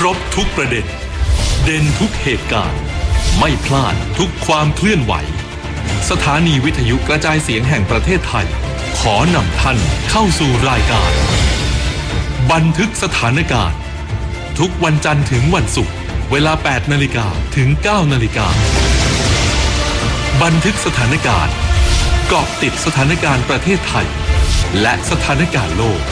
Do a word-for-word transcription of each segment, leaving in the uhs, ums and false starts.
บทุกประเด็นเด่นทุกเหตุการณ์ไม่พลาดทุกความเคลื่อนไหวสถานีวิทยุกระจายเสียงแห่งประเทศไทยขอนำท่านเข้าสู่รายการบันทึกสถานการณ์ทุกวันจันทร์ถึงวันศุกร์เวลา แปดนาฬิกา ถึง เก้านาฬิกาบันทึกสถานการณ์เกาะติดสถานการณ์ประเทศไทยและสถานการณ์โลก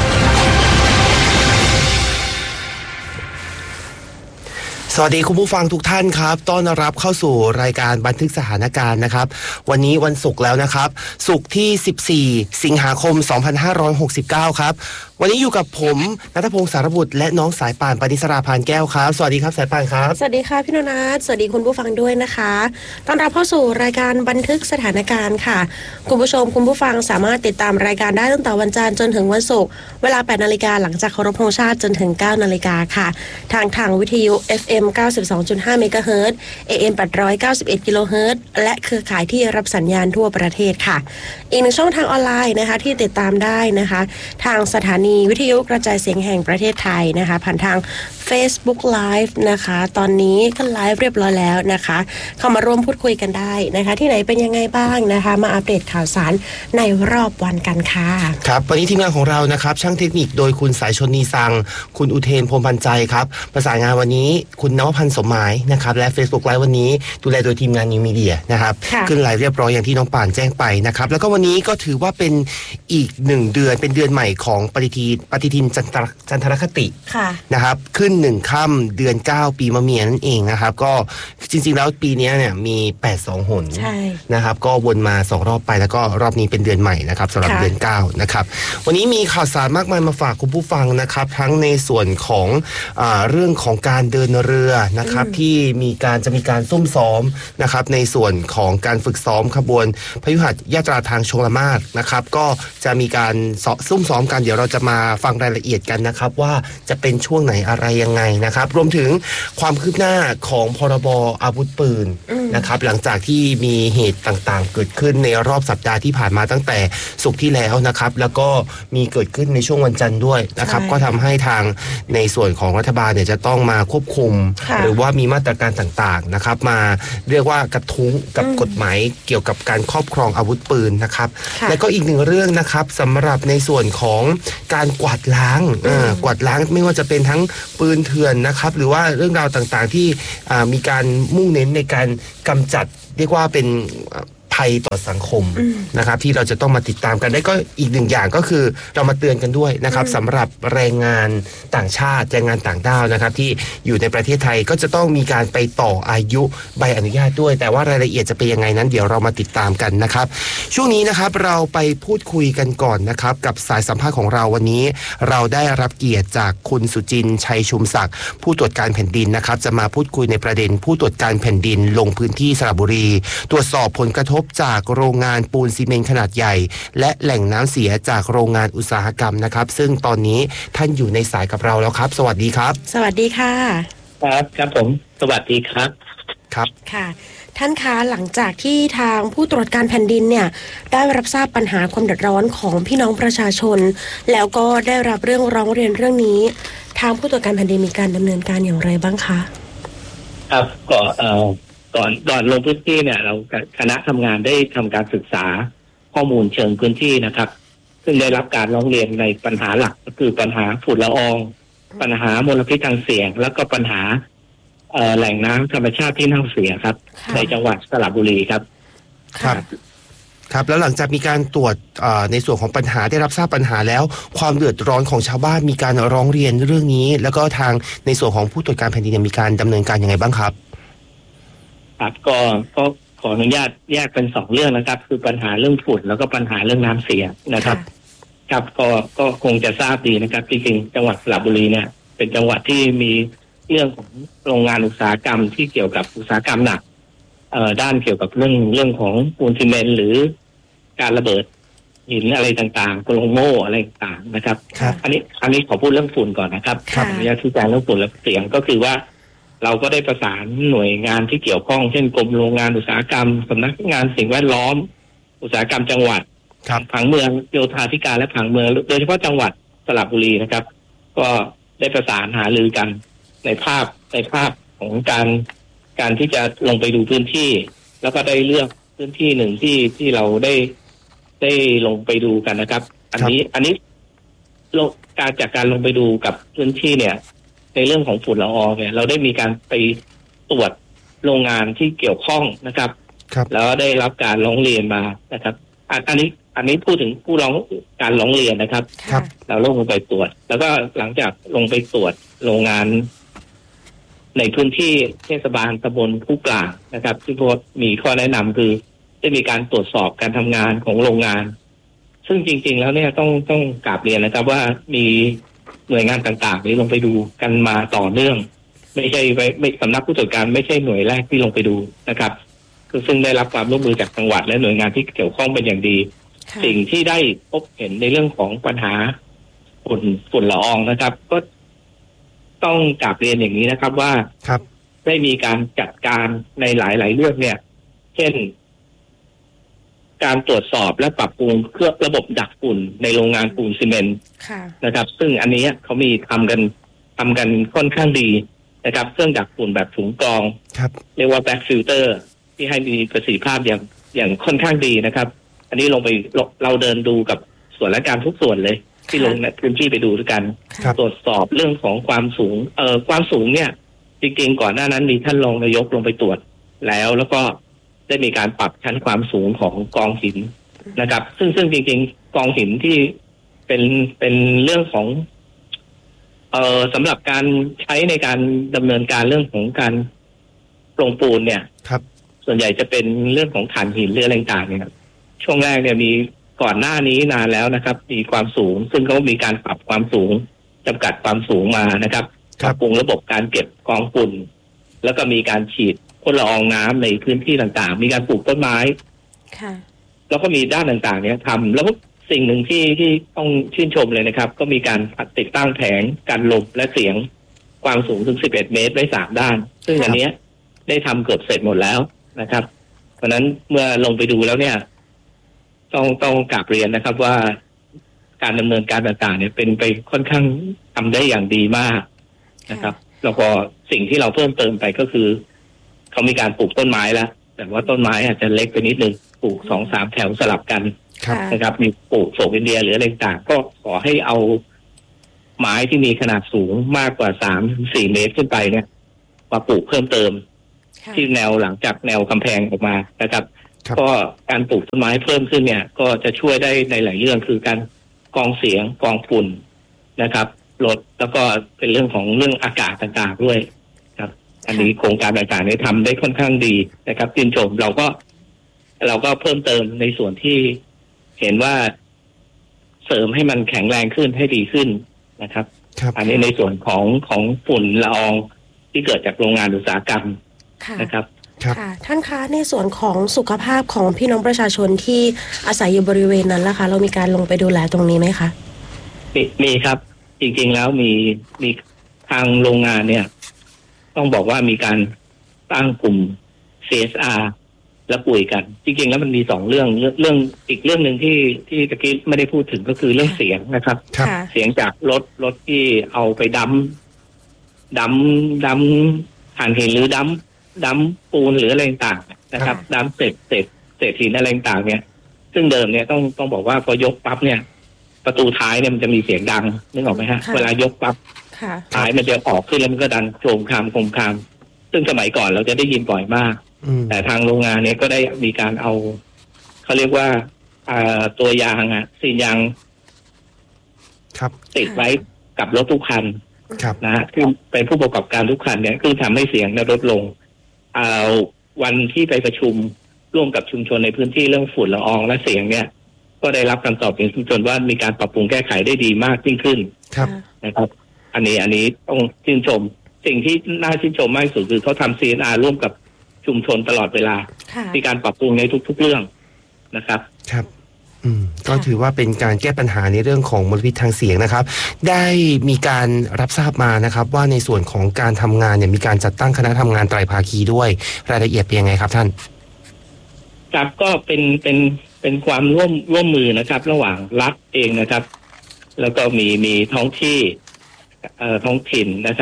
สวัสดีคุณผู้ฟังทุกท่านครับต้อนรับเข้าสู่รายการบันทึกสถานการณ์นะครับวันนี้วันศุกร์แล้วนะครับศุกร์ที่สิบสี่สิงหาคมสองพันห้าร้อยหกสิบเก้าครับวันนี้อยู่กับผมณัฐพงศ์สารบุตรและน้องสายป่านปณิสราพานแก้วครับสวัสดีครับสายป่านครับสวัสดีค่ะพี่โนนัทสวัสดีคุณผู้ฟังด้วยนะคะต้อนรับเข้าสู่รายการบันทึกสถานการณ์ค่ะคุณผู้ชมคุณผู้ฟังสามารถติดตามรายการได้ตั้งแต่วันจันทร์จนถึงวันศุกร์เวลา แปดนาฬิกาหลังจากเคารพธงชาติจนถึง เก้านาฬิกาค่ะทางทางวิทยุ เอฟ เอ็ม เก้าสิบสองจุดห้า เมกะเฮิรตซ์ เอ เอ็ม แปดร้อยเก้าสิบเอ็ด กิโลเฮิรตซ์และเครือข่ายที่รับสัญญาณทั่วประเทศค่ะอีกหนึ่งช่องทางออนไลน์นะคะที่ติดตามได้นะคะทางสถานีวิทยุกระจายเสียงแห่งประเทศไทยนะคะผ่านทาง Facebook Live นะคะตอนนี้ก็ไลฟ์เรียบร้อยแล้วนะคะเข้ามาร่วมพูดคุยกันได้นะคะที่ไหนเป็นยังไงบ้างนะคะมาอัปเดตข่าวสารในรอบวันกันค่ะครับวันนี้ทีมงานของเรานะครับช่างเทคนิคโดยคุณสายชนนีสังคุณอุเทนพรหมพันใจครับประสานงานวันนี้คุณนวพันธ์สมหมายนะครับและ Facebook Live วันนี้ดูแลโดยทีมงานนิวมีเดียนะครับขึ้นไลฟ์เรียบร้อยอย่างที่น้องป่านแจ้งไปนะครับแล้วก็วันนี้ก็ถือว่าเป็นอีกหนึ่งเดือนเป็นเดือนใหม่ของปฏิทินปฏิทินจันทรจันทรคตินะครับขึ้นหนึ่งค่ำเดือนเก้าปีมะเมียนั่นเองนะครับก็จริงๆแล้วปีนี้เนี่ยมีแปดสิบสองหนนะครับก็วนมาสองรอบไปแล้วก็รอบนี้เป็นเดือนใหม่นะครับสำหรับเดือนเก้านะครับวันนี้มีข่าวสารมากมายมาฝากคุณผู้ฟังนะครับทั้งในส่วนของอ่าเรื่องของการเดินเรือนะครับที่มีการจะมีการซุ่มซ้อมนะครับในส่วนของการฝึกซ้อมขบวนพยุหยาตราทางชลมาศนะครับก็จะมีการซุ่มซ้อมกันเดี๋ยวเราจะมาฟังรายละเอียดกันนะครับว่าจะเป็นช่วงไหนอะไรยังไงนะครับรวมถึงความคืบหน้าของพรบอาวุธปืนนะครับหลังจากที่มีเหตุต่างๆเกิดขึ้นในรอบสัปดาห์ที่ผ่านมาตั้งแต่ศุกร์ที่แล้วนะครับแล้วก็มีเกิดขึ้นในช่วงวันจันทร์ด้วยนะครับก็ทำให้ทางในส่วนของรัฐบาลเนี่ยจะต้องมาควบคุมหรือว่ามีมาตรการต่างๆนะครับมาเรียกว่ากระทุ้งกับกฎหมายเกี่ยวกับการครอบครองอาวุธปืนนะครับและก็อีกหนึ่งเรื่องนะครับสำหรับในส่วนของการกวาดล้างกวาดล้างไม่ว่าจะเป็นทั้งปืนเถื่อนนะครับหรือว่าเรื่องราวต่างๆที่มีการมุ่งเน้นในการกำจัดเรียกว่าเป็นภัยต่อสังคมนะครับที่เราจะต้องมาติดตามกันได้ก็อีกหนึ่งอย่างก็คือเรามาเตือนกันด้วยนะครับสำหรับแรงงานต่างชาติแรงงานต่างด้าวนะครับที่อยู่ในประเทศไทยก็จะต้องมีการไปต่ออายุใบอนุญาตด้วยแต่ว่ารายละเอียดจะเป็นยังไงนั้นเดี๋ยวเรามาติดตามกันนะครับช่วงนี้นะครับเราไปพูดคุยกันก่อนนะครับกับสายสัมภาษณ์ของเราวันนี้เราได้รับเกียรติจากคุณสุจินต์ชัยชุมศักดิ์ผู้ตรวจการแผ่นดินนะครับจะมาพูดคุยในประเด็นผู้ตรวจการแผ่นดินลงพื้นที่สระบุรีตรวจสอบผลกระทบจากโรงงานปูนซีเมนต์ขนาดใหญ่และแหล่งน้ำเสียจากโรงงานอุตสาหกรรมนะครับซึ่งตอนนี้ท่านอยู่ในสายกับเราแล้วครับสวัสดีครับสวัสดีค่ะครับครับผมสวัสดีครับครับค่ะท่านคะหลังจากที่ทางผู้ตรวจการแผ่นดินเนี่ยได้รับทราบปัญหาความเดือดร้อนของพี่น้องประชาชนแล้วก็ได้รับเรื่องร้องเรียนเรื่องนี้ทางผู้ตรวจการแผ่นดินมีการดำเนินการอย่างไรบ้างคะครับก็เอ่อก่อนก่อนลงพื้นที่เนี่ยเราคณะทำงานได้ทำการศึกษาข้อมูลเชิงพื้นที่นะครับซึ่งได้รับการร้องเรียนในปัญหาหลักก็คือปัญหาฝุ่นละอองปัญหามลพิษทางเสียงแล้วก็ปัญหาเอ่อแหล่งน้ำธรรมชาติที่เน่าเสียครับในจังหวัดสระบุรีครับครับครับแล้วหลังจากมีการตรวจในส่วนของปัญหาได้รับทราบปัญหาแล้วความเดือดร้อนของชาวบ้านมีการร้องเรียนเรื่องนี้แล้วก็ทางในส่วนของผู้ตรวจการแผ่นดินมีการดำเนินการยังไงบ้างครับครับก็ก็ขออนุญาตแยกเป็นสองเรื่องนะครับคือปัญหาเรื่องฝุ่นแล้วก็ปัญหาเรื่องน้ำเสียนะครับครับก็ก็คงจะทราบดีนะครับจริงๆจังหวัดสระบุรีเนี่ยเป็นจังหวัดที่มีเรื่องของโรงงานอุตสาหกรรมที่เกี่ยวกับอุตสาหกรรมหนักเอ่อด้านเกี่ยวกับเรื่องเรื่องของปูนซีเมนต์หรือการระเบิดหินอะไรต่างๆโกลงโม่อะไรต่างๆนะครับอันนี้อันนี้ขอพูดเรื่องฝุ่นก่อนนะครับขออนุญาตชี้แจงเรื่องฝุ่นและเสียงก็คือว่าเราก็ได้ประสานหน่วยงานที่เกี่ยวข้องเช่นกรมโรงงานอุตสาหกรรมสำนักงานสิ่งแวดล้อมอุตสาหกรรมจังหวัดผังเมืองโยธาธิการและผังเมืองโดยเฉพาะจังหวัดสระบุรีนะครับก็ได้ประสานหารือกันในภาพในภาพของการการที่จะลงไปดูพื้นที่แล้วก็ได้เลือกพื้นที่หนึ่งที่ที่เราได้ได้ลงไปดูกันนะครับอันนี้อันนี้การจากการลงไปดูกับพื้นที่เนี่ยในเรื่องของฝุ่นละอองเนี่ยเราได้มีการไปตรวจโรงงานที่เกี่ยวข้องนะครับแล้วได้รับการร้องเรียนมานะครับอันนี้อันนี้พูดถึงผู้ร้องการร้องเรียนนะครับเราลงไปตรวจแล้วก็หลังจากลงไปตรวจโรงงานในพื้นที่เทศบาลตำบลผู้กลางนะครับที่พวกมีข้อแนะนำคือได้มีการตรวจสอบการทำงานของโรงงานซึ่งจริงๆแล้วเนี่ยต้องต้องกราบเรียนนะครับว่ามีหน่วยงานต่างๆนี้ลงไปดูกันมาต่อเนื่องไม่ใช่ไม่สำนักผู้ตรวจการไม่ใช่หน่วยแรกที่ลงไปดูนะครับคือซึ่งได้รับความร่วมมือจากจังหวัดและหน่วยงานที่เกี่ยวข้องเป็นอย่างดีสิ่งที่ได้พบเห็นในเรื่องของปัญหาฝุ่นฝุ่นละอองนะครับก็ต้องกราบเรียนอย่างนี้นะครับว่าได้มีการจัดการในหลายๆเรื่องเนี่ยเช่นการตรวจสอบและปรับปรุงเครื่องระบบดักฝุ่นในโรงงานปูนซีเมนต์นะครับซึ่งอันนี้เขามีทำกันทำกันค่อนข้างดีนะครับเครื่องดักฝุ่นแบบถุงกรองเรียกว่าแบ็กฟิลเตอร์ที่ให้มีประสิทธิภาพอย่างอย่างค่อนข้างดีนะครับอันนี้ลงไปเราเดินดูกับส่วนราชการทุกส่วนเลยที่ลงในพื้นที่ไปดูด้วยกันตรวจสอบเรื่องของความสูงเอ่อความสูงเนี่ยจริงๆก่อนหน้านั้นมีท่านรองนายกลงไปตรวจแล้วแล้วก็ได้มีการปรับชั้นความสูงของกองหินนะครับซึ่งซึ่งจริงๆกองหินที่เป็นเป็นเรื่องของเอ่อสำหรับการใช้ในการดำเนินการเรื่องของการปรงปูนเนี่ยครับส่วนใหญ่จะเป็นเรื่องของถ่านหินหรืออะไรต่างๆเนี่ยช่วงแรกเนี่ยมีก่อนหน้านี้นานแล้วนะครับมีความสูงซึ่งเขามีการปรับความสูงจำกัดความสูงมานะครับปรับปรุงระบบการเก็บกองฝุ่นแล้วก็มีการฉีดพ่นละอองน้ำในพื้นที่ต่างๆมีการปลูกต้นไม้ค่ะแล้วก็มีด้านต่างๆเนี่ยทำแล้วก็สิ่งหนึ่งที่ที่ต้องชื่นชมเลยนะครับก็มีการติดตั้งแผงกันลมและเสียงความสูงถึงสิบเอ็ดเมตรไว้สามด้านซึ่งอันนี้ได้ทำเกือบเสร็จหมดแล้วนะครับเพราะนั้นเมื่อลงไปดูแล้วเนี่ยต้องต้องกราบเรียนนะครับว่าการดำเนินการต่างๆเนี่ยเป็นไปค่อนข้างทำได้อย่างดีมากนะครับแล้วก็สิ่งที่เราเพิ่มเติมไปก็คือเขามีการปลูกต้นไม้แล้วแต่ว่าต้นไม้อาจจะเล็กไปนิดนึงปลูกสองสามแถวสลับกันนะครับมีปลูกโศกอินเดียหรืออะไรต่างก็ขอให้เอาไม้ที่มีขนาดสูงมากกว่าสามถึงสี่เมตรขึ้นไปเนี่ยมาปลูกเพิ่มเติมที่แนวหลังจากแนวกำแพงออกมานะครับก็การปลูกต้นไม้เพิ่มขึ้นเนี่ยก็จะช่วยได้ในหลายเรื่องคือการกรองเสียงกรองฝุ่นนะครับลดแล้วก็เป็นเรื่องของเรื่องอากาศต่างๆด้วยครับอันนี้โครงการต่างๆนี้ทำได้ค่อนข้างดีนะครับชื่นชมเราก็เราก็เพิ่มเติมในส่วนที่เห็นว่าเสริมให้มันแข็งแรงขึ้นให้ดีขึ้นนะครับอันนี้ในส่วนของของฝุ่นละอองที่เกิดจากโรงงานอุตสาหกรรมนะครับค่ะท่านคะในส่วนของสุขภาพของพี่น้องประชาชนที่อาศัยอยู่บริเวณนั้นล่ะคะเรามีการลงไปดูแลตรงนี้ไหมคะมีมีครับจริงๆแล้วมีมีทางโรงงานเนี่ยต้องบอกว่ามีการตั้งกลุ่ม ซี เอส อาร์ และคุยกันจริงๆแล้วมันมีสองเรื่องเรื่องเรื่องอีกเรื่องหนึ่งที่ที่ตะกี้ไม่ได้พูดถึงก็คือเรื่องเสียงนะครับเสียงจากรถรถที่เอาไปดั้มดั้มดั้มถ่านหินหรือดั้มดั้มปูนหรืออะไรต่างๆนะครับดั้มเศษเศษเศษหินอะไรต่างๆเนี่ยซึ่งเดิมเนี่ยต้องต้องบอกว่าพอยกปั๊บเนี่ยประตูท้ายเนี่ยมันจะมีเสียงดังนึกออกไหมฮะเวลายกปั๊บท้ายมันจะออกขึ้นแล้วมันก็ดังโครมคามโครมคามซึ่งสมัยก่อนเราจะได้ยินบ่อยมากแต่ทางโรงงานเนี่ยก็ได้มีการเอาเขาเรียกว่าตัวยางอ่ะซีนยางติดไว้กับรถทุกคันนะฮะคือเป็นผู้ประกอบการทุกคันเนี่ยคือทำให้เสียงลดลงเอาวันที่ไปประชุมร่วมกับชุมชนในพื้นที่เรื่องฝุ่นละอองและเสียงเนี่ยก็ได้รับคำตอบจากชุมชนว่ามีการปรับปรุงแก้ไขได้ดีมากยิ่งขึ้นนะครับอันนี้อันนี้ต้องชื่นชมสิ่งที่น่าชื่นชมมากที่สุดคือเขาทำ ซี เอ็น อาร์ ร่วมกับชุมชนตลอดเวลามีการปรับปรุงในทุกๆเรื่องนะครับครับอืมก็ถือว่าเป็นการแก้ปัญหาในเรื่องของมลพิษทางเสียงนะครับได้มีการรับทราบมานะครับว่าในส่วนของการทำงานเนี่ยมีการจัดตั้งคณะทำงานไตรภาคีด้วยรายละเอียดเป็นยังไงครับท่านครับก็เป็นเป็นเป็นความร่วมร่วมมือนะครับระหว่างรัฐเองนะครับแล้วก็มีมีท้องที่เอ่อท้องถิ่นนะครับ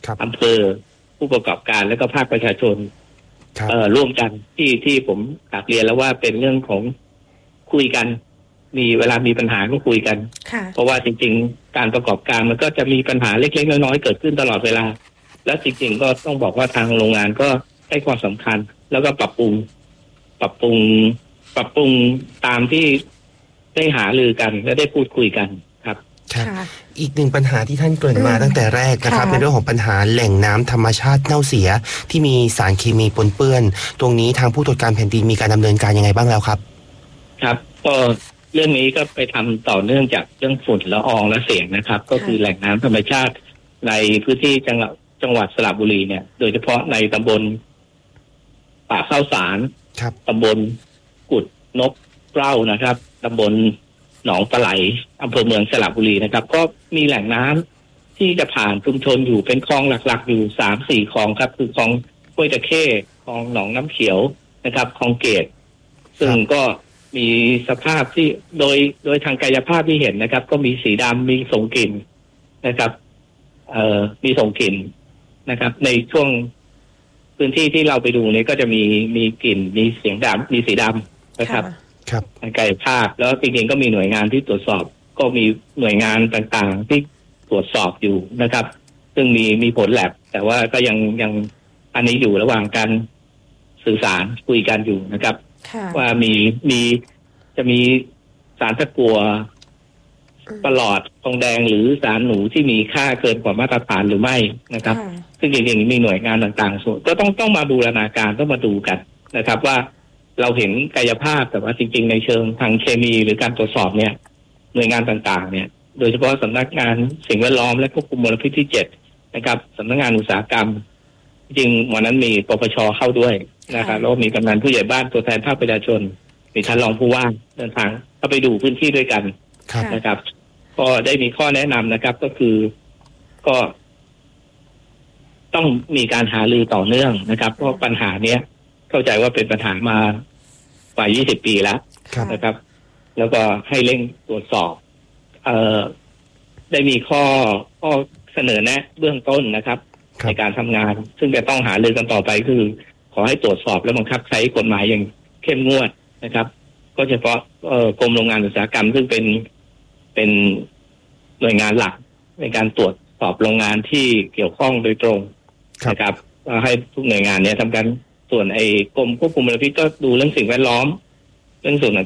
อำเภอผู้ประกอบการและก็ภาคประชาชนเอ่อร่วมกันที่ที่ผมกลับเรียนแล้วว่าเป็นเรื่องของคุยกันมีเวลามีปัญหาก็คุยกันเพราะว่าจริงๆการประกอบการมันก็จะมีปัญหาเล็กๆน้อยๆเกิดขึ้นตลอดเวลาและจริงๆก็ต้องบอกว่าทางโรงงานก็ให้ความสำคัญแล้วก็ปรับปรุงปรับปรุงปรับปรุงตามที่ได้หารือกันและได้พูดคุยกันครับครับอีกหนึ่งปัญหาที่ท่านเกริ่นมาตั้งแต่แรกนะครับเป็นเรื่องของปัญหาแหล่งน้ำธรรมชาติเน่าเสียที่มีสารเคมีปนเปื้อนตรงนี้ทางผู้ตรวจการแผ่นดินมีการดำเนินการยังไงบ้างแล้วครับครับก็เรื่องนี้ก็ไปทำต่อเนื่องจากเรื่องฝุ่นละอองและเสียงนะครับก็คือแหล่งน้ำธรรมชาติในพื้นที่จังหวัดจังหวัดสระบุรีเนี่ยโดยเฉพาะในตำบลป่าข้าวสารตำบลกุดนกเปล้านะครับตำบลหนองปลาไหลอำเภอเมืองสระบุรีนะครับก็มีแหล่งน้ำที่จะผ่านชุมชนอยู่เป็นคลองหลักๆอยู่สามสี่คลองครับคือคลองห้วยตะเข้คลองหนองน้ำเขียวนะครับคลองเกตซึ่งก็มีสภาพที่โดยโดยทางกายภาพที่เห็นนะครับก็มีสีดำมีส่งกลิ่นนะครับเอ่อมีส่งกลิ่นนะครับในช่วงพื้นที่ที่เราไปดูเนี่ยก็จะมีมีกลิ่นมีเสียงดำมีสีดำนะครับครับทางกายภาพแล้วจริงๆก็มีหน่วยงานที่ตรวจสอบก็มีหน่วยงานต่างๆที่ตรวจสอบอยู่นะครับซึ่งมีมีผลแลบแต่ว่าก็ยังยังอันนี้อยู่ระหว่างการสื่อสารคุยกันอยู่นะครับว่ามีมีจะมีสารตะกั่วประหลอดทองแดงหรือสารหนูที่มีค่าเกินกว่ามาตรฐานหรือไม่นะครับซึ่งจริงๆมีหน่วยงานต่างๆส่วนก็ต้องต้องมาบูรณาการต้องมาดูกันนะครับว่าเราเห็นกายภาพแต่ว่าจริงๆในเชิงทางเคมีหรือการตรวจสอบเนี่ยหน่วยงานต่างๆเนี่ยโดยเฉพาะสำนักงานสิ่งแวดล้อมและควบคุมมลพิษที่เจ็ดนะครับสำนักงานอุตสาหกรรมจริงวันนั้นมีปปช.เข้าด้วยนะครับแล้วมีกำนันผู้ใหญ่บ้านตัวแทนภาคประชาชนมีท่านรองผู้ว่าเดินทางเข้าไปดูพื้นที่ด้วยกันนะครับก็ได้มีข้อแนะนำนะครับก็คือก็ต้องมีการหารือต่อเนื่องนะครับเพราะปัญหาเนี้ยเข้าใจว่าเป็นปัญหามากว่ายี่สิบปีแล้วนะครับแล้วก็ให้เร่งตรวจสอบเอ่อได้มีข้อข้อเสนอแนะเบื้องต้นนะครับในการทำงานซึ่งจะต้องหารือกันต่อไปคือขอให้ตรวจสอบและบังคับใช้กฎหมายอย่างเข้มงวดนะครับก็เฉพาะเอ่อกรมโรงงานอุตสาหกรรมซึ่งเป็นเป็นหน่วยงานหลักในการตรวจสอบโรงงานที่เกี่ยวข้องโดยตรงนะครับให้ทุกหน่วยงานเนี้ยทำการส่วนไอ้กรมควบคุมมลพิษก็ดูเรื่องสิ่งแวดล้อมเรื่องส่วน